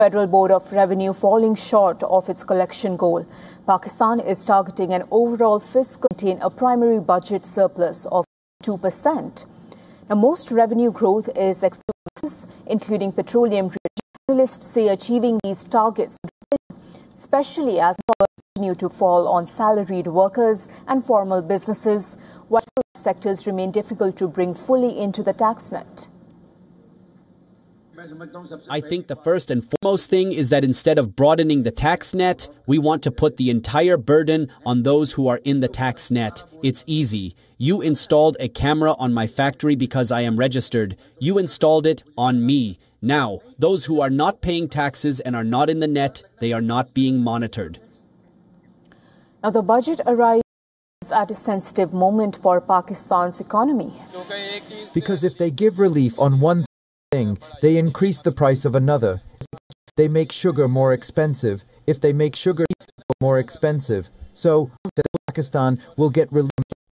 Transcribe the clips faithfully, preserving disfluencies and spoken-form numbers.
Federal Board of Revenue falling short of its collection goal. Pakistan is targeting an overall fiscal contain a primary budget surplus of two percent. Now, most revenue growth is expected, including petroleum. Analysts say achieving these targets, especially as continue to fall on salaried workers and formal businesses, while sectors remain difficult to bring fully into the tax net. I think the first and foremost thing is that instead of broadening the tax net, we want to put the entire burden on those who are in the tax net. It's easy. You installed a camera on my factory because I am registered. You installed it on me. Now, those who are not paying taxes and are not in the net, they are not being monitored. Now, the budget arrives at a sensitive moment for Pakistan's economy. Because if they give relief on one thing, they increase the price of another. They make sugar more expensive. If they make sugar more expensive, so that Pakistan will get relief.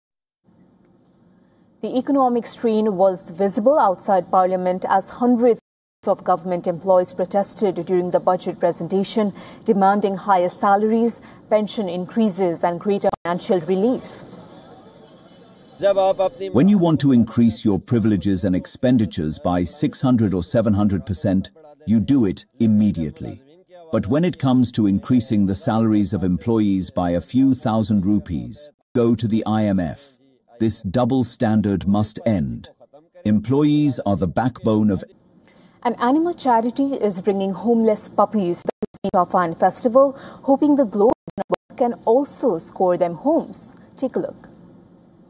The economic strain was visible outside Parliament as hundreds of government employees protested during the budget presentation, demanding higher salaries, pension increases and greater financial relief. When you want to increase your privileges and expenditures by six hundred or seven hundred percent, you do it immediately. But when it comes to increasing the salaries of employees by a few thousand rupees, go to the I M F. This double standard must end. Employees are the backbone of... An animal charity is bringing homeless puppies to the Safan Festival, hoping the Globe can also score them homes. Take a look.